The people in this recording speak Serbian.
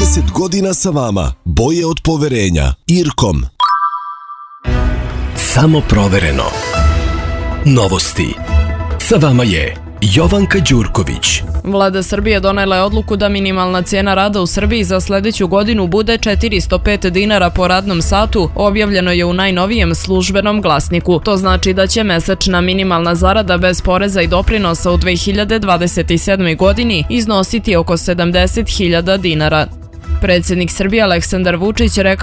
10 godina sa vama, boje od poverenja. IRCOM. Samo provereno. Novosti. Sa vama je Jovanka Đurković. Vlada Srbije donela je odluku da minimalna cijena rada u Srbiji za sljedeću godinu bude 405 dinara po radnom satu, objavljeno je u najnovijem službenom glasniku. To znači da će mesečna minimalna zarada bez poreza i doprinosa u 2027. godini iznositi oko 70.000 dinara. Predsjednik Srbije Aleksandar Vučić rekao